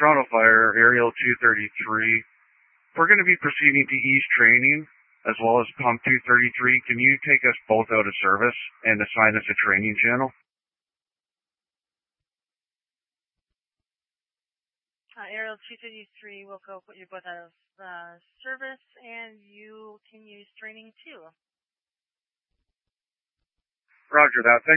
Toronto Fire, Aerial 233. We're going to be proceeding to ease training as well as Pump 233. Can you take us both out of service and assign us a training channel? Aerial 233 will go put you both out of service, and you can use training too. Roger that. Thank